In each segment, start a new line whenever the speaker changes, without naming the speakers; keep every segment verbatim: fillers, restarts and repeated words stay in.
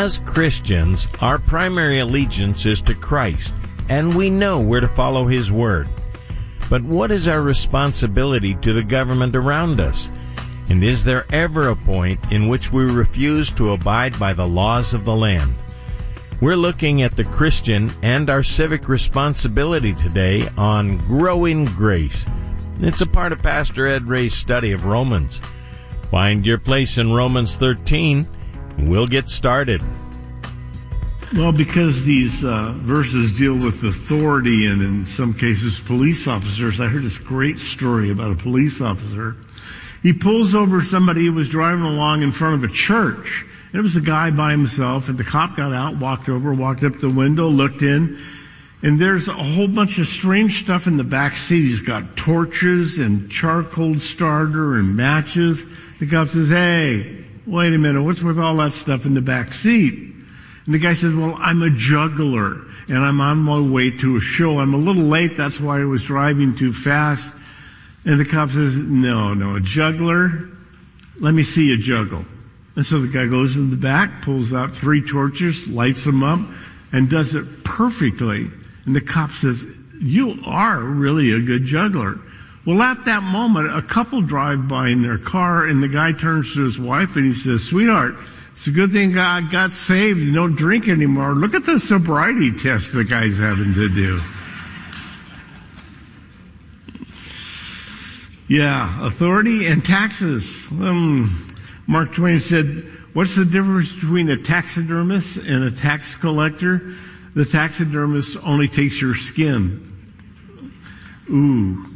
As Christians, our primary allegiance is to Christ, and we know we're to follow His Word. But what is our responsibility to the government around us? And is there ever a point in which we refuse to abide by the laws of the land? We're looking at the Christian and our civic responsibility today on growing grace. It's a part of Pastor Ed Ray's study of Romans. Find your place in Romans thirteen. We'll get started.
Well, because these uh, verses deal with authority and in some cases police officers, I heard this great story about a police officer. He pulls over somebody who was driving along in front of a church. And it was a guy by himself, and the cop got out, walked over, walked up the window, looked in, and there's a whole bunch of strange stuff in the back seat. He's got torches and charcoal starter and matches. The cop says, "Hey, wait a minute, what's with all that stuff in the back seat?" And the guy says, "Well, I'm a juggler, and I'm on my way to a show. I'm a little late, that's why I was driving too fast." And the cop says, no, no, a juggler? Let me see you juggle. And so the guy goes in the back, pulls out three torches, lights them up, and does it perfectly. And the cop says, "You are really a good juggler." Well, at that moment, a couple drive by in their car, and the guy turns to his wife and he says, "Sweetheart, it's a good thing I got saved. You don't drink anymore. Look at the sobriety test the guy's having to do." Yeah, authority and taxes. Um, Mark Twain said, "What's the difference between a taxidermist and a tax collector? The taxidermist only takes your skin." Ooh.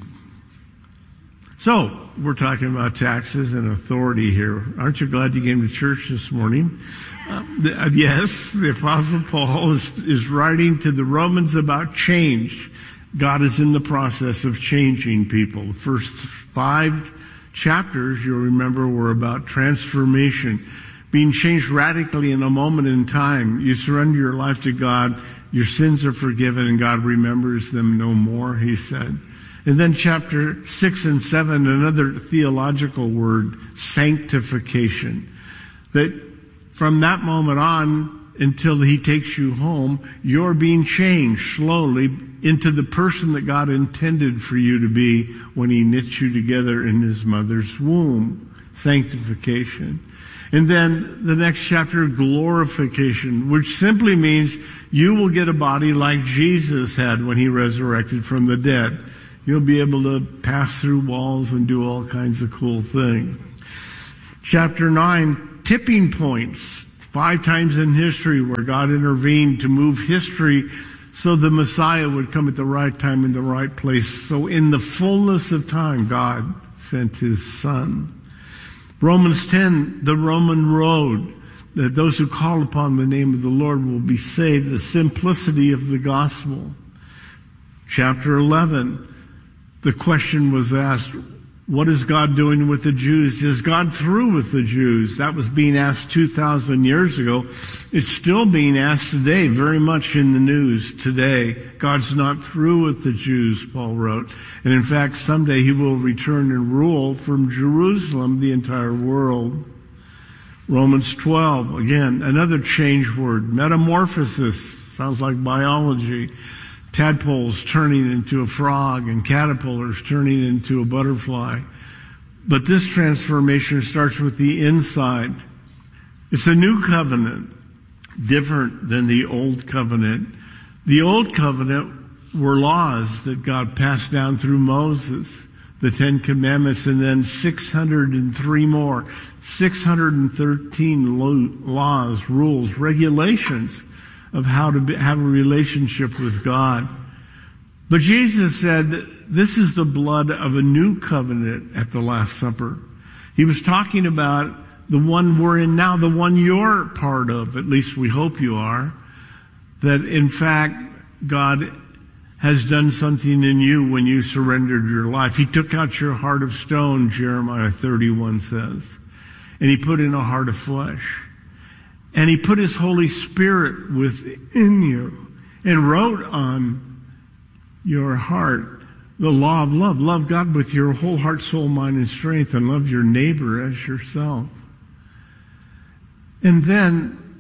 So, we're talking about taxes and authority here. Aren't you glad you came to church this morning? Uh, the, uh, yes, the Apostle Paul is, is writing to the Romans about change. God is in the process of changing people. The first five chapters, you'll remember, were about transformation, being changed radically in a moment in time. You surrender your life to God, your sins are forgiven, and God remembers them no more, he said. And then chapter six and seven, another theological word, sanctification. That from that moment on until he takes you home, you're being changed slowly into the person that God intended for you to be when he knit you together in his mother's womb. Sanctification. And then the next chapter, glorification, which simply means you will get a body like Jesus had when he resurrected from the dead. You'll be able to pass through walls and do all kinds of cool things. Chapter nine, tipping points. Five times in history where God intervened to move history so the Messiah would come at the right time in the right place. So in the fullness of time, God sent his Son. Romans ten, the Roman road, that those who call upon the name of the Lord will be saved, the simplicity of the gospel. Chapter eleven, the question was asked, what is God doing with the Jews? Is God through with the Jews? That was being asked two thousand years ago. It's still being asked today, very much in the news today. God's not through with the Jews, Paul wrote. And in fact, someday he will return and rule from Jerusalem the entire world. Romans twelve, again, another change word, metamorphosis. Sounds like biology. Tadpoles turning into a frog and caterpillars turning into a butterfly. But this transformation starts with the inside. It's a new covenant, different than the old covenant. The old covenant were laws that God passed down through Moses, the Ten Commandments, and then six hundred three more, six hundred thirteen laws, rules, regulations of how to be, have a relationship with God. But Jesus said that this is the blood of a new covenant at the Last Supper. He was talking about the one we're in now, the one you're part of, at least we hope you are, that in fact God has done something in you when you surrendered your life. He took out your heart of stone, Jeremiah thirty-one says, and he put in a heart of flesh. And he put his Holy Spirit within you and wrote on your heart the law of love. Love God with your whole heart, soul, mind, and strength, and love your neighbor as yourself. And then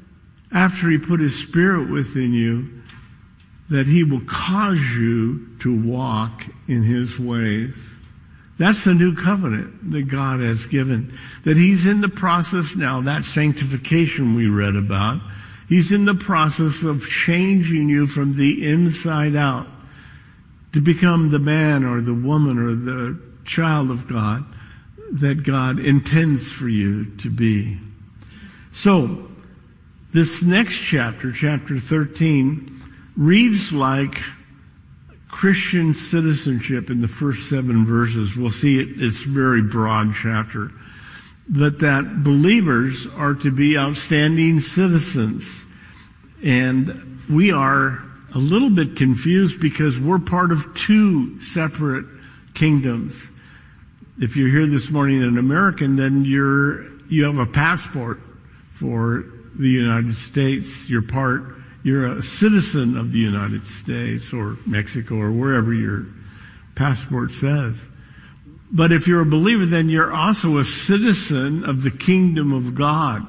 after he put his Spirit within you, that he will cause you to walk in his ways. That's the new covenant that God has given. That he's in the process now, that sanctification we read about. He's in the process of changing you from the inside out to become the man or the woman or the child of God that God intends for you to be. So, this next chapter, chapter thirteen, reads like Christian citizenship in the first seven verses. We'll see it, it's a very broad chapter. But that believers are to be outstanding citizens. And we are a little bit confused because we're part of two separate kingdoms. If you're here this morning an American, then you're, you have a passport for the United States. You're part You're a citizen of the United States or Mexico or wherever your passport says. But if you're a believer, then you're also a citizen of the kingdom of God.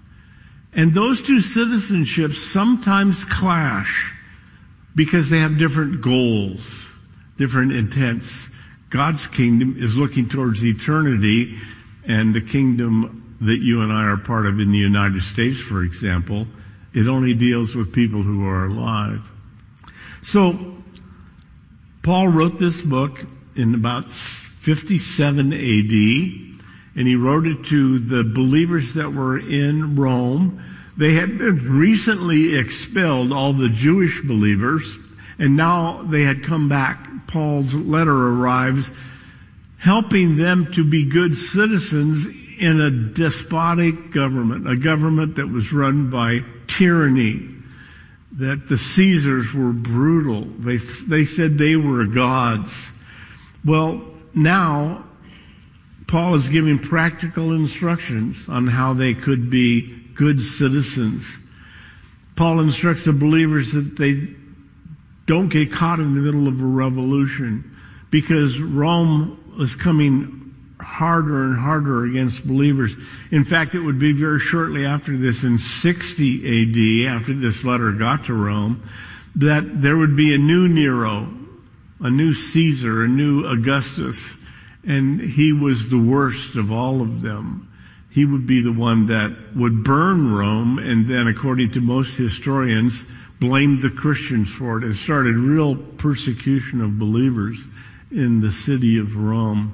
And those two citizenships sometimes clash because they have different goals, different intents. God's kingdom is looking towards eternity, and the kingdom that you and I are part of in the United States, for example, it only deals with people who are alive. So, Paul wrote this book in about fifty-seven A D, and he wrote it to the believers that were in Rome. They had been recently expelled, all the Jewish believers, and now they had come back. Paul's letter arrives, helping them to be good citizens in a despotic government, a government that was run by tyranny, that the Caesars were brutal. They, they said they were gods. Well, now Paul is giving practical instructions on how they could be good citizens. Paul instructs the believers that they don't get caught in the middle of a revolution, because Rome was coming harder and harder against believers. In fact, it would be very shortly after this, in sixty A D, after this letter got to Rome, that there would be a new Nero, a new Caesar, a new Augustus, and he was the worst of all of them. He would be the one that would burn Rome, and then, according to most historians, blamed the Christians for it, and started real persecution of believers in the city of Rome.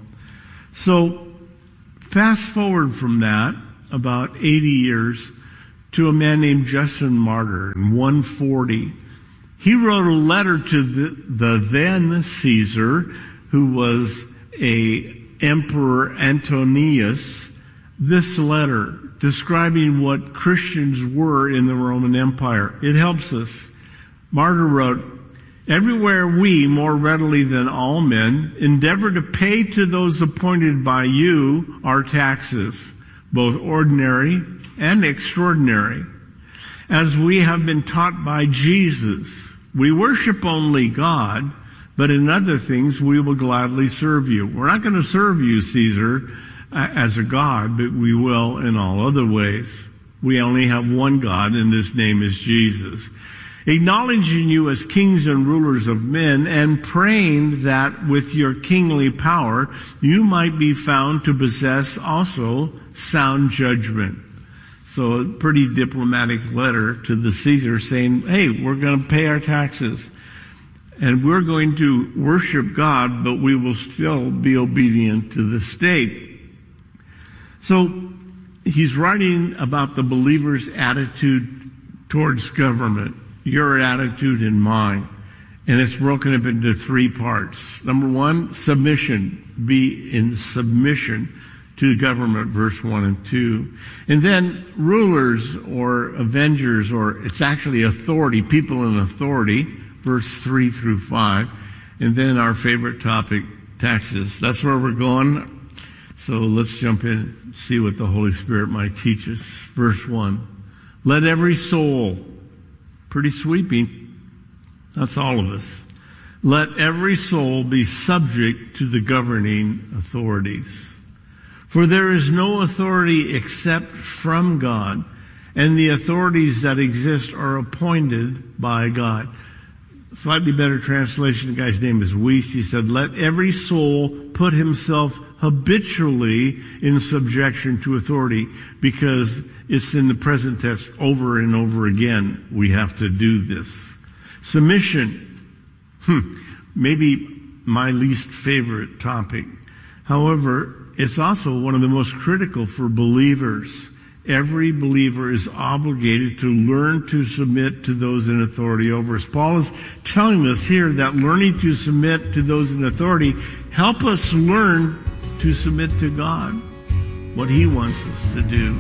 So, fast forward from that, about eighty years, to a man named Justin Martyr in one forty. He wrote a letter to the, the then Caesar, who was a Emperor Antonius, this letter describing what Christians were in the Roman Empire. It helps us. Martyr wrote, "Everywhere we, more readily than all men, endeavor to pay to those appointed by you our taxes, both ordinary and extraordinary. As we have been taught by Jesus, we worship only God, but in other things we will gladly serve you." We're not going to serve you, Caesar, as a God, but we will in all other ways. We only have one God, and his name is Jesus. "Acknowledging you as kings and rulers of men, and praying that with your kingly power you might be found to possess also sound judgment." So a pretty diplomatic letter to the Caesar saying, hey, we're going to pay our taxes, and we're going to worship God, but we will still be obedient to the state. So he's writing about the believer's attitude towards government, your attitude and mine. And it's broken up into three parts. Number one, submission. Be in submission to the government, verse one and two. And then rulers or avengers, or it's actually authority, people in authority, verse three through five. And then our favorite topic, taxes. That's where we're going. So let's jump in and see what the Holy Spirit might teach us. Verse one. "Let every soul," pretty sweeping, that's all of us. "Let every soul be subject to the governing authorities. For there is no authority except from God, and the authorities that exist are appointed by God. Slightly better translation, the guy's name is Weiss. He said, let every soul put himself habitually in subjection to authority, because it's in the present tense over and over again. We have to do this. Submission. Hmm. Maybe my least favorite topic. However, it's also one of the most critical for believers. Every believer is obligated to learn to submit to those in authority over us. Paul is telling us here that learning to submit to those in authority help us learn to submit to God, what He wants us to do.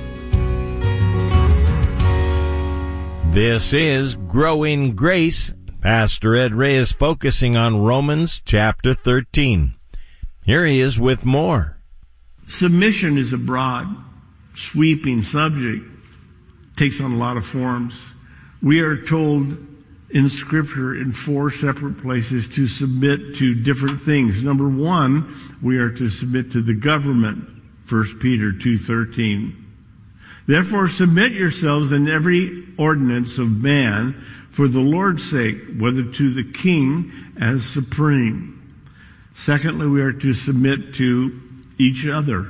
This is Grow in Grace. Pastor Ed Ray is focusing on Romans chapter thirteen. Here he is with more.
Submission is a broad, sweeping subject. It takes on a lot of forms. We are told in Scripture in four separate places to submit to different things. Number one, we are to submit to the government, First Peter two thirteen. Therefore submit yourselves in every ordinance of man for the Lord's sake, whether to the king as supreme. Secondly, we are to submit to each other,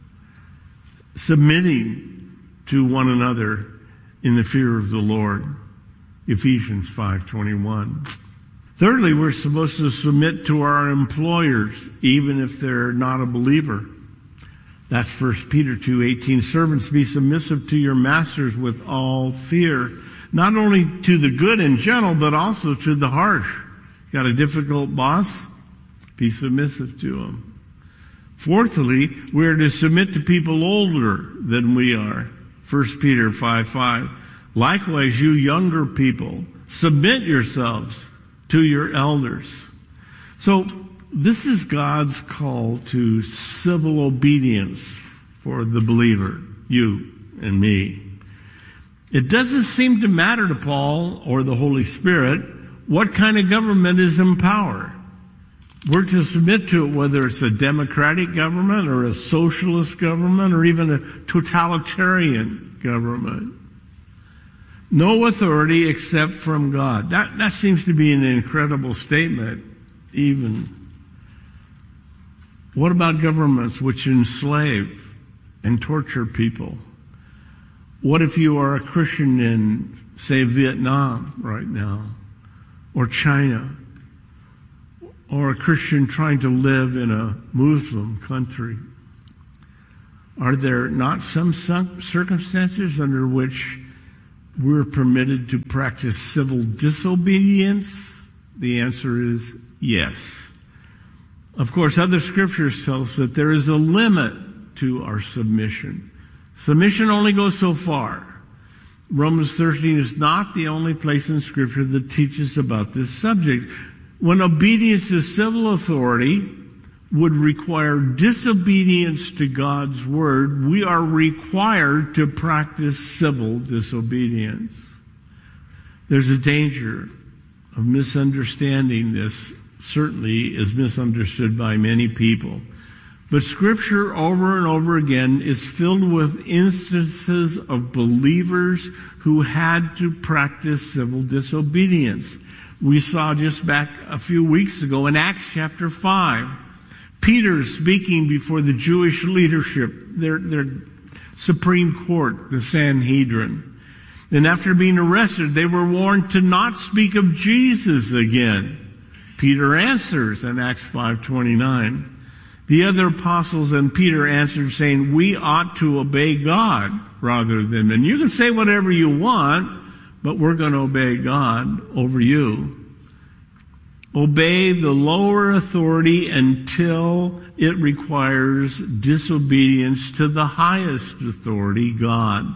submitting to one another in the fear of the Lord, Ephesians five twenty-one. Thirdly, we're supposed to submit to our employers, even if they're not a believer. That's First Peter two eighteen. Servants, be submissive to your masters with all fear, not only to the good and gentle, but also to the harsh. Got a difficult boss? Be submissive to him. Fourthly, we are to submit to people older than we are. First Peter five five. Likewise, you younger people, submit yourselves to your elders. So, this is God's call to civil obedience for the believer, you and me. It doesn't seem to matter to Paul or the Holy Spirit what kind of government is in power. We're to submit to it, whether it's a democratic government or a socialist government or even a totalitarian government. No authority except from God. That, that seems to be an incredible statement, even. What about governments which enslave and torture people? What if you are a Christian in, say, Vietnam right now, or China, or a Christian trying to live in a Muslim country? Are there not some circumstances under which we're permitted to practice civil disobedience? The answer is yes. Of course, other scriptures tell us that there is a limit to our submission. Submission only goes so far. Romans thirteen is not the only place in Scripture that teaches about this subject. When obedience to civil authority would require disobedience to God's word, we are required to practice civil disobedience. There's a danger of misunderstanding this. Certainly is misunderstood by many people. But Scripture over and over again is filled with instances of believers who had to practice civil disobedience. We saw just back a few weeks ago in Acts chapter five, Peter speaking before the Jewish leadership, their, their Supreme Court, the Sanhedrin. And after being arrested, they were warned to not speak of Jesus again. Peter answers in Acts five twenty-nine. The other apostles and Peter answered saying, we ought to obey God rather than men. You can say whatever you want, but we're going to obey God over you. Obey the lower authority until it requires disobedience to the highest authority, God.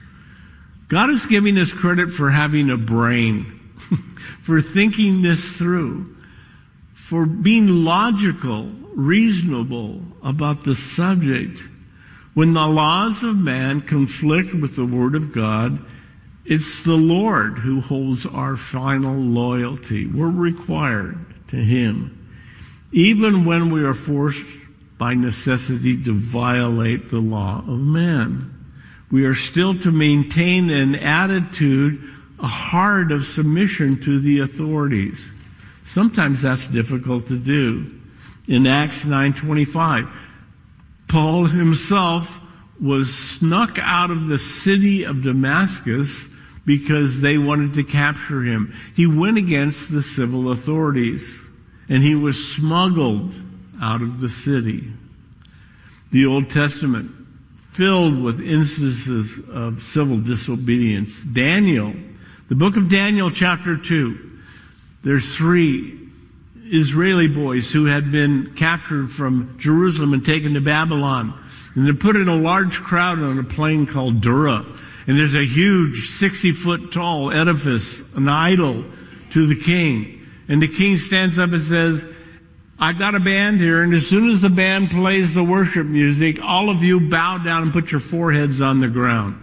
God is giving us credit for having a brain, for thinking this through, for being logical, reasonable about the subject. When the laws of man conflict with the Word of God, it's the Lord who holds our final loyalty. We're required to Him, even when we are forced by necessity to violate the law of man. we are still to maintain an attitude, a heart of submission to the authorities. Sometimes that's difficult to do. In Acts nine twenty-five, Paul himself was snuck out of the city of Damascus because they wanted to capture him. He went against the civil authorities, and he was smuggled out of the city. The Old Testament, filled with instances of civil disobedience. Daniel, the book of Daniel, chapter two, there's three Israeli boys who had been captured from Jerusalem and taken to Babylon. And they're put in a large crowd on a plain called Dura. And there's a huge sixty foot tall edifice, an idol to the king. And the king stands up and says, I've got a band here, and as soon as the band plays the worship music, all of you bow down and put your foreheads on the ground.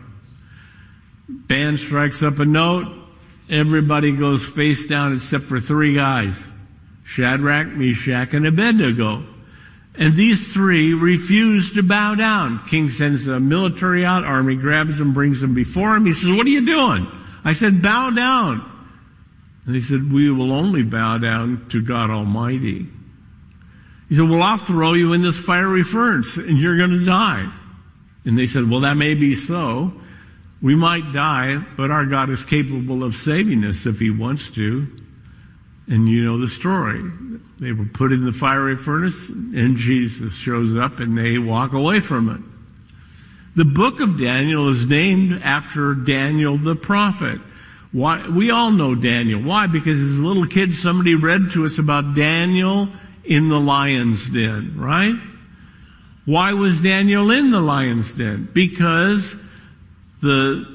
Band strikes up a note. Everybody goes face down except for three guys, Shadrach, Meshach, and Abednego. And these three refuse to bow down. King sends a military out, army grabs them, brings them before him. He says, what are you doing? I said, bow down. And they said, we will only bow down to God Almighty. He said, well, I'll throw you in this fiery furnace and you're going to die. And they said, well, that may be so. We might die, but our God is capable of saving us if he wants to. And you know the story. They were put in the fiery furnace and Jesus shows up and they walk away from it. The book of Daniel is named after Daniel the prophet. Why? We all know Daniel. Why? Because as a little kid, somebody read to us about Daniel in the lion's den, right? Why was Daniel in the lion's den? Because the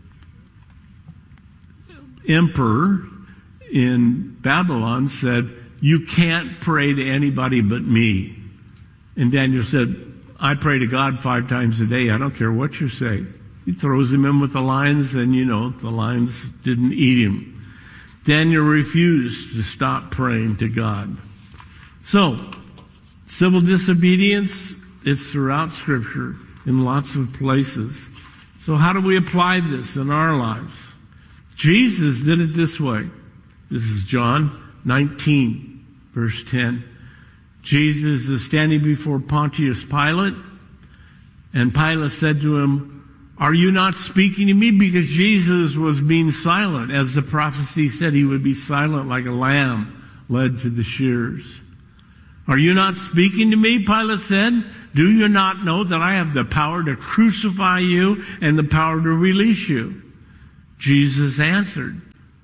emperor in Babylon said, you can't pray to anybody but me. And Daniel said, I pray to God five times a day. I don't care what you say. He throws him in with the lions, and you know, the lions didn't eat him. Daniel refused to stop praying to God. So, civil disobedience is throughout Scripture in lots of places. So how do we apply this in our lives? Jesus did it this way. This is John nineteen, verse ten. Jesus is standing before Pontius Pilate, and Pilate said to him, are you not speaking to me? Because Jesus was being silent. As the prophecy said, he would be silent like a lamb led to the shears. Are you not speaking to me? Pilate said. Do you not know that I have the power to crucify you and the power to release you? Jesus answered,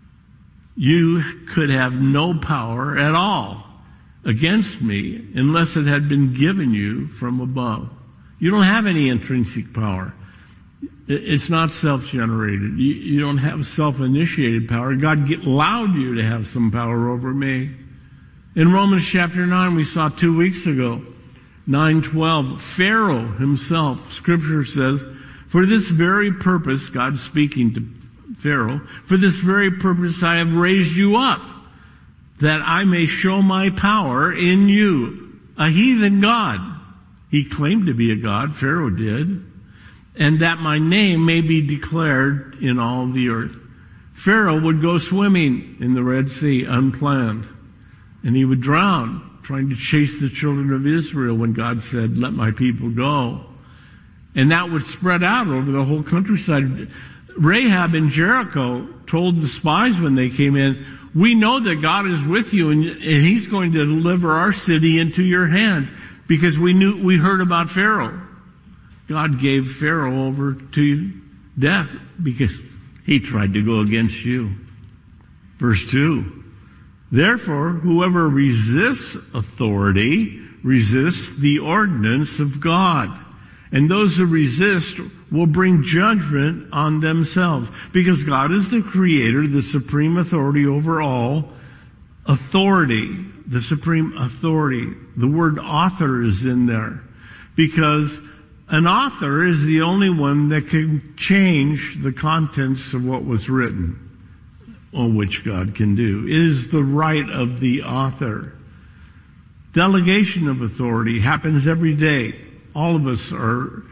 you could have no power at all against me unless it had been given you from above. You don't have any intrinsic power. It's not self-generated. You, you don't have self-initiated power. God allowed you to have some power over me. In Romans chapter nine, we saw two weeks ago, nine twelve, Pharaoh himself, Scripture says, for this very purpose, God speaking to Pharaoh, for this very purpose I have raised you up, that I may show my power in you, a heathen god. He claimed to be a god, Pharaoh did, and that my name may be declared in all the earth. Pharaoh would go swimming in the Red Sea unplanned, and he would drown trying to chase the children of Israel when God said, let my people go. And that would spread out over the whole countryside. Rahab in Jericho told the spies when they came in, we know that God is with you and, and he's going to deliver our city into your hands, because we knew, we heard about Pharaoh. God gave Pharaoh over to death because he tried to go against you. Verse two. Therefore, whoever resists authority resists the ordinance of God. And those who resist will bring judgment on themselves. Because God is the creator, the supreme authority over all authority. The supreme authority. The word author is in there. Because an author is the only one that can change the contents of what was written, on which God can do. It is the right of the author. Delegation of authority happens every day. All of us are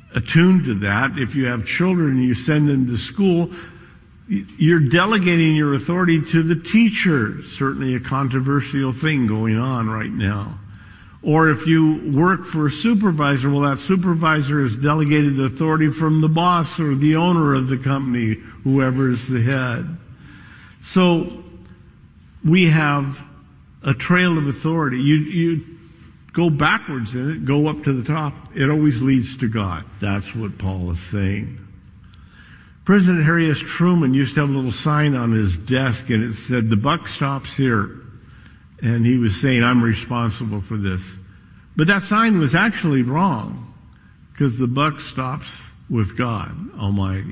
attuned to that. If you have children and you send them to school, you're delegating your authority to the teacher. Certainly a controversial thing going on right now. Or if you work for a supervisor, well, that supervisor has delegated authority from the boss or the owner of the company, whoever is the head. So we have a trail of authority. You, you go backwards in it, go up to the top. It always leads to God. That's what Paul is saying. President Harry S. Truman used to have a little sign on his desk, and it said, "The buck stops here." And he was saying, "I'm responsible for this." But that sign was actually wrong, because the buck stops with God Almighty.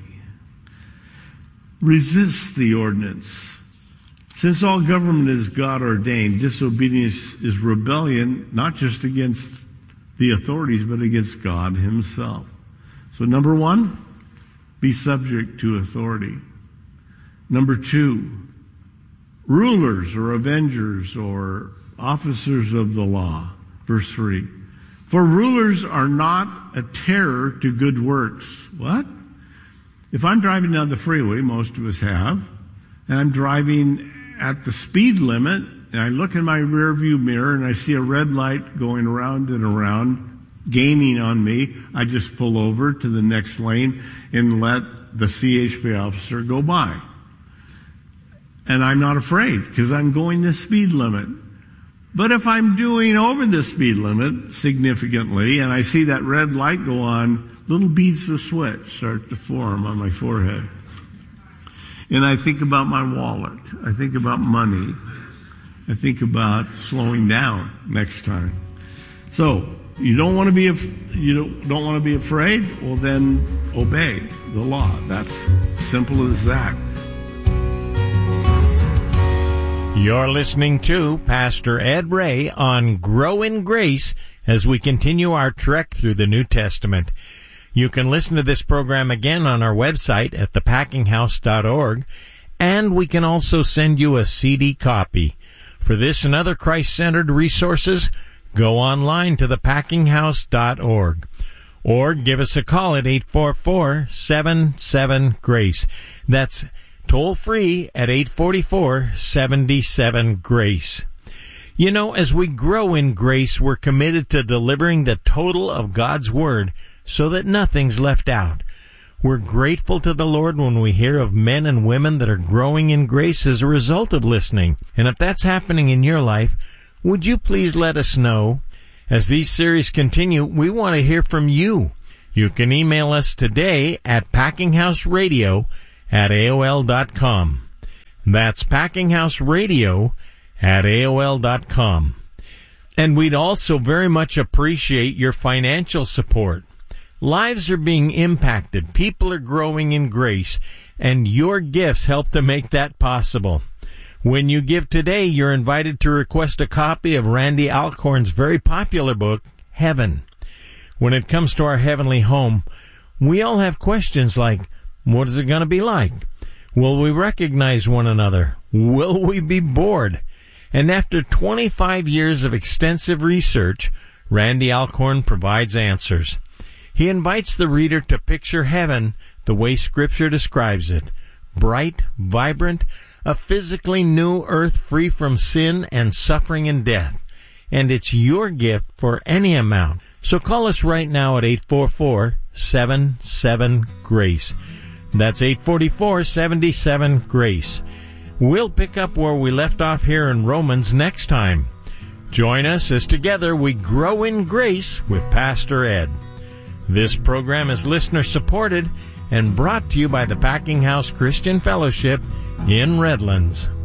Resist the ordinance. Since all government is God ordained, disobedience is rebellion, not just against the authorities, but against God himself. So number one, be subject to authority. Number two, rulers or avengers or officers of the law. Verse three, for rulers are not a terror to good works. What? If I'm driving down the freeway, most of us have, and I'm driving at the speed limit, and I look in my rear view mirror and I see a red light going around and around, gaining on me, I just pull over to the next lane and let the C H P officer go by. And I'm not afraid because I'm going the speed limit. But if I'm doing over the speed limit significantly and I see that red light go on, little beads of sweat start to form on my forehead. And I think about my wallet. I think about money. I think about slowing down next time. So, you don't want to be you don't, don't want to be afraid? Well, then obey the law. That's simple as that.
You're listening to Pastor Ed Ray on Grow in Grace as we continue our trek through the New Testament. You can listen to this program again on our website at the packing house dot org, and we can also send you a C D copy. For this and other Christ-centered resources, go online to the packing house dot org or give us a call at eight four four, seven seven, GRACE. That's toll free at eight four four, seven seven, GRACE. You know, as we grow in grace, we're committed to delivering the total of God's Word so that nothing's left out. We're grateful to the Lord when we hear of men and women that are growing in grace as a result of listening. And if that's happening in your life, would you please let us know? As these series continue, we want to hear from you. You can email us today at packinghouseradio at A O L dot com. That's packinghouseradio at A O L dot com. And we'd also very much appreciate your financial support. Lives are being impacted. People are growing in grace, and your gifts help to make that possible. When you give today, you're invited to request a copy of Randy Alcorn's very popular book, Heaven. When it comes to our heavenly home, we all have questions like, what is it going to be like? Will we recognize one another? Will we be bored? And after twenty-five years of extensive research, Randy Alcorn provides answers. He invites the reader to picture heaven the way Scripture describes it. Bright, vibrant, a physically new earth free from sin and suffering and death. And it's your gift for any amount. So call us right now at eight four four, seven seven, GRACE. That's eight four four, seven seven, GRACE. We'll pick up where we left off here in Romans next time. Join us as together we grow in grace with Pastor Ed. This program is listener-supported and brought to you by the Packing House Christian Fellowship in Redlands.